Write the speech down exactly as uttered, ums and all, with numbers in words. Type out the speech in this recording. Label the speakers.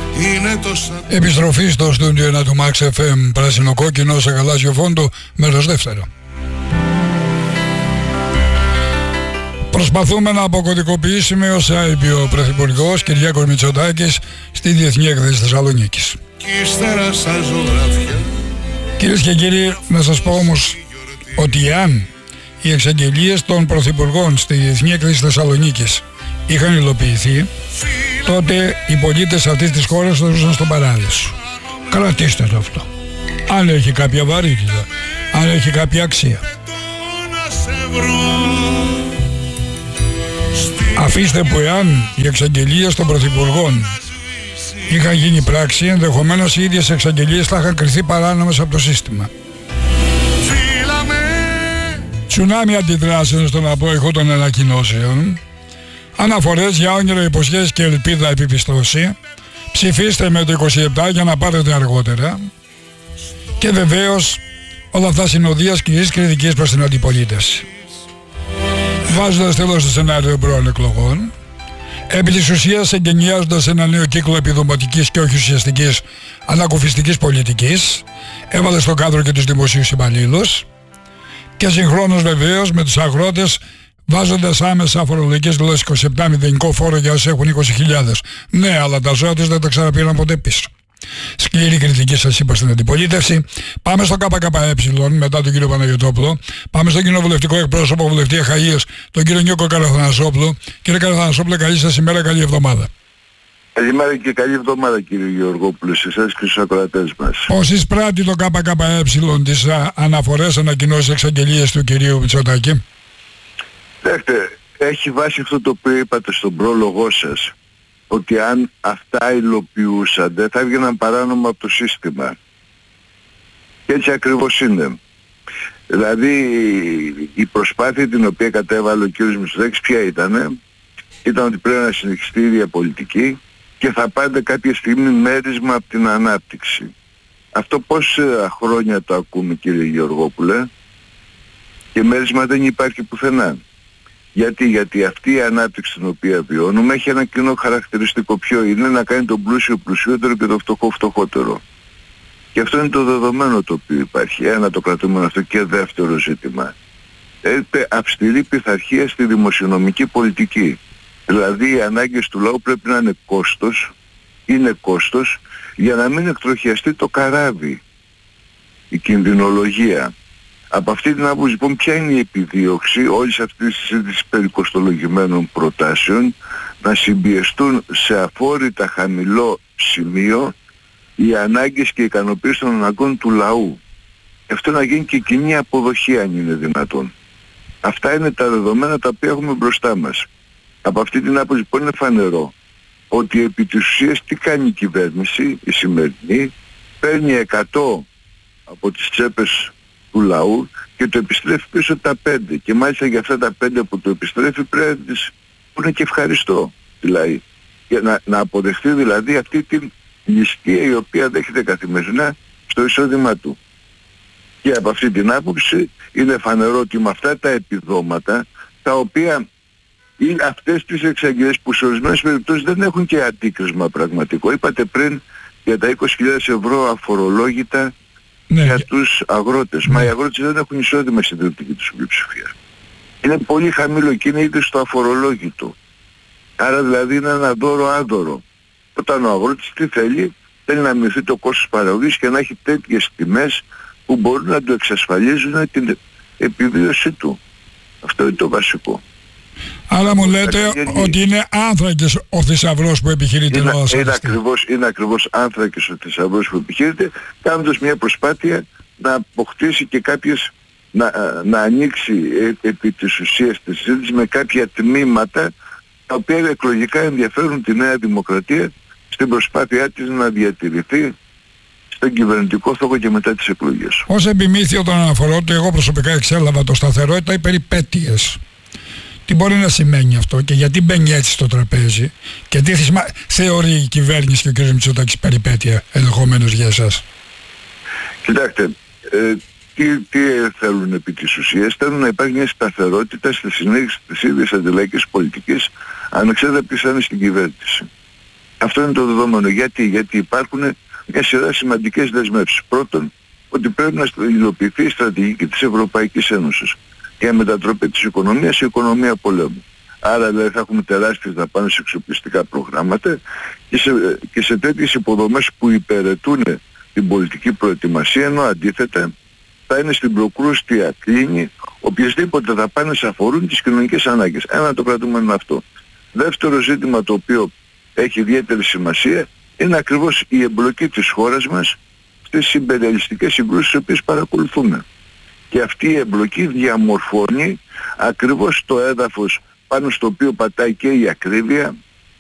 Speaker 1: Επιστροφή στο στούντιο ένα του Max εφ εμ, πράσινο κόκκινο σε γαλάζιο φόντο, μέρος δεύτερο. Προσπαθούμε να αποκωδικοποιήσουμε όσα είπε ο Πρωθυπουργός Κυριάκος Μητσοτάκης στη Διεθνή Έκθεση Θεσσαλονίκης. Κυρίες και κύριοι, να σας πω όμως ότι αν οι εξαγγελίες των Πρωθυπουργών στη Διεθνή Έκθεση Θεσσαλονίκης είχαν υλοποιηθεί, τότε οι πολίτες αυτής της χώρας θα ζούσαν στον παράδεισο. Κρατήστε το αυτό. Αν έχει κάποια βαρύτητα, αν έχει κάποια αξία. Αφήστε που εάν οι εξαγγελίες των Πρωθυπουργών είχαν γίνει πράξη, ενδεχομένως οι ίδιες εξαγγελίες θα είχαν κριθεί παράνομες από το σύστημα. Τσουνάμι αντιδράσεων στον απόϊχο των ανακοινώσεων, αναφορές για όνειρο, υποσχέσεις και ελπίδα επιπιστώση. Ψηφίστε με το είκοσι επτά για να πάρετε αργότερα. Και βεβαίως όλα αυτά συνοδεία σκληρής κριτικής προς την αντιπολίτευση. Βάζοντας τέλος στο σενάριο πρώην εκλογών, επί της ουσίας εγκαινιάζοντας ένα νέο κύκλο επιδοματικής και όχι ουσιαστικής ανακουφιστικής πολιτικής, έβαλε στο κάδρο και τους δημοσίους υπαλλήλους και συγχρόνως βεβαίως με τους αγρότες, βάζοντας άμεσα φορολογικές δηλώσεις είκοσι επτά μηδενικό φόρο για όσοι έχουν είκοσι χιλιάδες. Ναι, αλλά τα ζώα τους δεν τα ξαναπήραν ποτέ πίσω. Σκληρή κριτική σας είπα στην αντιπολίτευση. Πάμε στο ΚΚΕ μετά τον κύριο Παναγιωτόπουλο. Πάμε στον κοινοβουλευτικό εκπρόσωπο βουλευτή Αχαΐας, τον κύριο Νίκο Καραθανασόπουλο. Κύριε Καραθανασόπουλο, καλή σας ημέρα, καλή εβδομάδα.
Speaker 2: Καλημέρα και καλή εβδομάδα κύριε Γεωργόπουλο, σε εσάς και στους ακροατές μας.
Speaker 1: Πώς εισπράττει το ΚΚΕ τις αναφορές, ανακοινώσεις, εξαγγελίες του κυρίου Μητσοτάκη?
Speaker 2: Δέχτε, έχει βάσει αυτό το οποίο είπατε στον πρόλογό σας, ότι αν αυτά υλοποιούσαν δεν θα έβγαιναν παράνομα από το σύστημα. Και έτσι ακριβώς είναι. Δηλαδή η προσπάθεια την οποία κατέβαλε ο κύριος Μητσοτάκης ποια ήτανε? Ήταν ότι πρέπει να συνεχιστεί η ίδια πολιτική και θα πάρετε κάποια στιγμή μέρισμα από την ανάπτυξη. Αυτό πόσα χρόνια το ακούμε κύριε Γεωργόπουλε? Και μέρισμα δεν υπάρχει πουθενά. Γιατί, γιατί αυτή η ανάπτυξη την οποία βιώνουμε έχει ένα κοινό χαρακτηριστικό. Ποιο είναι? Να κάνει τον πλούσιο πλουσιότερο και τον φτωχό φτωχότερο. Και αυτό είναι το δεδομένο το οποίο υπάρχει. Ένα το κρατούμενο αυτό. Και δεύτερο ζήτημα. Έχετε αυστηρή πειθαρχία στη δημοσιονομική πολιτική. Δηλαδή οι ανάγκες του λαού πρέπει να είναι κόστος, είναι κόστος για να μην εκτροχιαστεί το καράβι, η κινδυνολογία. Από αυτή την άποψη λοιπόν ποια είναι η επιδίωξη όλης αυτής της περικοστολογημένων προτάσεων? Να συμπιεστούν σε αφόρητα χαμηλό σημείο οι ανάγκες και οι ικανοποίησεις των αναγκών του λαού. Αυτό να γίνει και κοινή αποδοχή αν είναι δυνατόν. Αυτά είναι τα δεδομένα τα οποία έχουμε μπροστά μας. Από αυτή την άποψη λοιπόν είναι φανερό ότι επί της ουσίας τι κάνει η κυβέρνηση, η σημερινή? Παίρνει εκατό από τις τσέπες του λαού και το επιστρέφει πίσω τα πέντε. Και μάλιστα για αυτά τα πέντε που το επιστρέφει πρέπει να τις πούνε και ευχαριστώ. Δηλαδή, για να, να αποδεχτεί δηλαδή αυτή την ληστεία η οποία δέχεται καθημερινά στο εισόδημα του. Και από αυτή την άποψη είναι φανερό ότι με αυτά τα επιδόματα τα οποία είναι αυτές τις εξαγγελίες που σε ορισμένες περιπτώσεις δεν έχουν και αντίκρισμα πραγματικό. Είπατε πριν για τα είκοσι χιλιάδες ευρώ αφορολόγητα, ναι, για τους αγρότες. Ναι. Μα οι αγρότες δεν έχουν εισόδημα στην δυτική τους πλειοψηφία. Είναι πολύ χαμηλό και είναι ήδη στο αφορολόγητο. Άρα δηλαδή είναι ένα δώρο άδωρο. Όταν ο αγρότης τι θέλει? Θέλει να μειωθεί το κόστος παραγωγής και να έχει τέτοιες τιμές που μπορούν να του εξασφαλίζουν την επιβίωσή του. Αυτό είναι το βασικό.
Speaker 1: Άρα μου λέτε ότι είναι άνθρακες ο θησαυρός που επιχειρείται
Speaker 2: είναι,
Speaker 1: ο
Speaker 2: είναι, ακριβώς, είναι ακριβώς άνθρακες ο θησαυρός που επιχειρείται, κάνοντας μια προσπάθεια να αποκτήσει και κάποιες, να, να ανοίξει επί της ουσίας της συζήτησης με κάποια τμήματα τα οποία εκλογικά ενδιαφέρουν τη Νέα Δημοκρατία στην προσπάθειά της να διατηρηθεί στον κυβερνητικό στόχο και μετά τις εκλογές.
Speaker 1: Ως επιμήθειο των αναφορών του, εγώ προσωπικά εξέλαβα το σταθερότητα ή περιπέτειες. Τι μπορεί να σημαίνει αυτό και γιατί μπαίνει έτσι στο τραπέζι και τι θυσμα... θεωρεί η κυβέρνηση και ο κ. Μητσοτάκης περιπέτεια ενδεχομένως για εσάς?
Speaker 2: Κοιτάξτε, ε, τι, τι θέλουν επί της ουσίας? Θέλουν να υπάρχει μια σταθερότητα στη συνέχιση της ίδιας αντιλαϊκής πολιτικής ανεξάρτητα ποιος είναι στην κυβέρνηση. Αυτό είναι το δεδομένο. Γιατί, Γιατί υπάρχουν μια σειρά σημαντικές δεσμεύσεις. Πρώτον, ότι πρέπει να υλοποιηθεί η στρατηγική της Ευρωπαϊκής Ένωσης για μετατροπή της οικονομίας σε οικονομία πολέμου. Άρα δηλαδή θα έχουμε τεράστιες δαπάνες σε εξοπλιστικά προγράμματα και σε, και σε τέτοιες υποδομές που υπηρετούν την πολιτική προετοιμασία, ενώ αντίθετα θα είναι στην προκρούστια κλίνη οποιασδήποτε δαπάνες αφορούν τις κοινωνικές ανάγκες. Ένα το κρατούμενο είναι αυτό. Δεύτερο ζήτημα το οποίο έχει ιδιαίτερη σημασία είναι ακριβώς η εμπλοκή της χώρας μας στις ιμπεριαλιστικές συγκρούσεις τις οποίες παρακολουθούμε. Και αυτή η εμπλοκή διαμορφώνει ακριβώς το έδαφος πάνω στο οποίο πατάει και η ακρίβεια